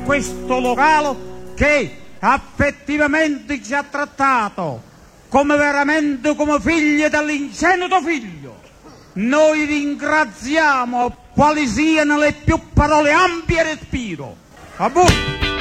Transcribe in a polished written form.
questo locale che effettivamente ci ha trattato come veramente come figli dell'ingenuo figlio. Noi ringraziamo quali siano le più parole ampie e respiro. A voi.